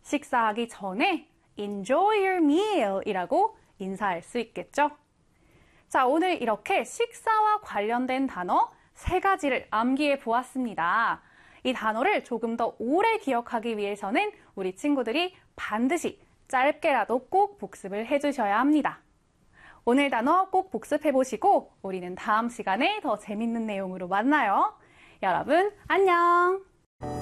식사하기 전에 enjoy your meal 이라고 인사할 수 있겠죠? 자, 오늘 이렇게 식사와 관련된 단어 3가지를 암기해 보았습니다. 이 단어를 조금 더 오래 기억하기 위해서는 우리 친구들이 반드시 짧게라도 꼭 복습을 해주셔야 합니다. 오늘 단어 꼭 복습해 보시고 우리는 다음 시간에 더 재밌는 내용으로 만나요. 여러분, 안녕!